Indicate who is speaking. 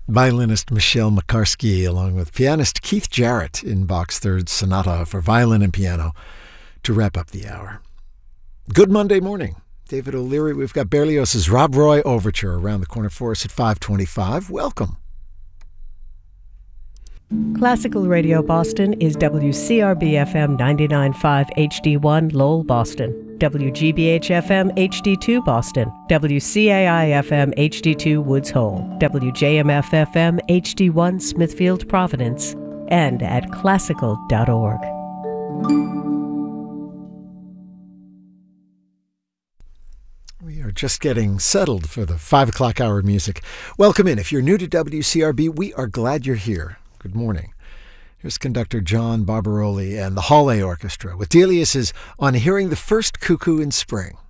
Speaker 1: Violinist Michelle Makarski, along with pianist Keith Jarrett in Bach's Third Sonata for violin and piano, to wrap up the hour. Good Monday morning. David O'Leary. We've got Berlioz's Rob Roy Overture around the corner for us at 5:25. Welcome.
Speaker 2: Classical Radio Boston is WCRB-FM 99.5 HD1 Lowell, Boston, WGBH-FM HD2 Boston, WCAI-FM HD2 Woods Hole, WJMF-FM HD1 Smithfield, Providence, and at classical.org.
Speaker 1: We are just getting settled for the 5 o'clock hour of music. Welcome in. If you're new to WCRB, we are glad you're here. Good morning. Here's conductor John Barbaroli and the Halle Orchestra with Delius's On Hearing the First Cuckoo in Spring.